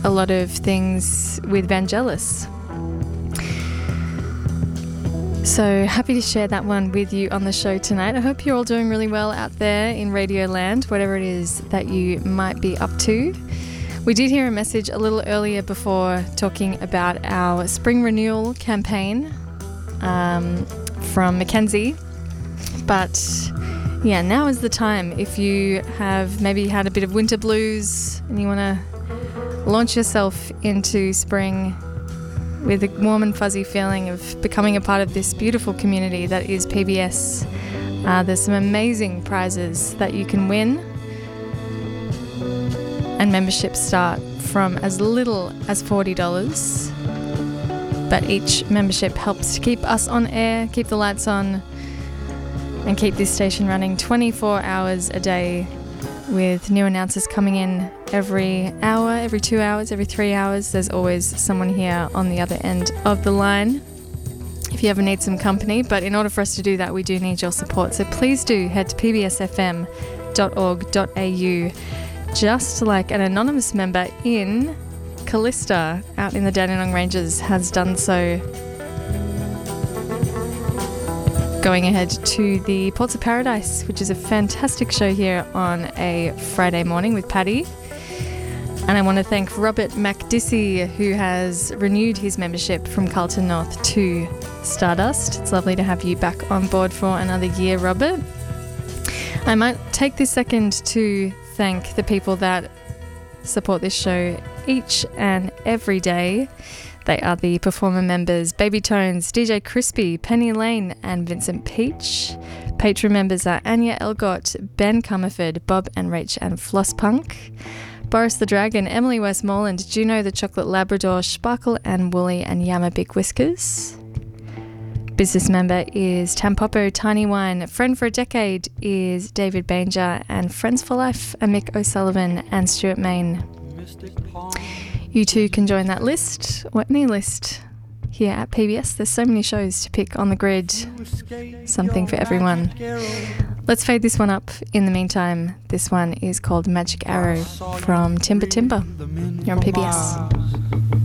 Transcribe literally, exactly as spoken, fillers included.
a lot of things with Vangelis. So happy to share that one with you on the show tonight. I hope you're all doing really well out there in Radio Land, whatever it is that you might be up to. We did hear a message a little earlier before talking about our spring renewal campaign um, from Mackenzie. But yeah, now is the time. If you have maybe had a bit of winter blues and you want to launch yourself into spring with a warm and fuzzy feeling of becoming a part of this beautiful community that is P B S. Uh, there's some amazing prizes that you can win, and memberships start from as little as forty dollars. But each membership helps to keep us on air, keep the lights on, and keep this station running twenty-four hours a day, with new announcers coming in every hour, every two hours, every three hours. There's always someone here on the other end of the line if you ever need some company. But in order for us to do that, we do need your support. So please do head to p b s f m dot org dot a u, just like an anonymous member in Callista out in the Dandenong Ranges has done so. Going ahead to the Ports of Paradise, which is a fantastic show here on a Friday morning with Paddy. And I want to thank Robert MacDissy, who has renewed his membership from Carlton North to Stardust. It's lovely to have you back on board for another year, Robert. I might take this second to thank the people that support this show each and every day. They are the performer members Baby Tones, D J Crispy, Penny Lane and Vincent Peach. Patron members are Anya Elgott, Ben Comerford, Bob and Rach and Flosspunk, Boris the Dragon, Emily Westmoreland, Juno the Chocolate Labrador, Sparkle and Woolly and Yama Big Whiskers. Business member is Tampopo Tiny Wine. Friend for a Decade is David Banger, and Friends for Life are Mick O'Sullivan and Stuart Main. You too can join that list, or any list here at P B S. There's so many shows to pick on the grid, something for everyone. Let's fade this one up. In the meantime, this one is called Magic Arrow from Timber Timber. You're on P B S.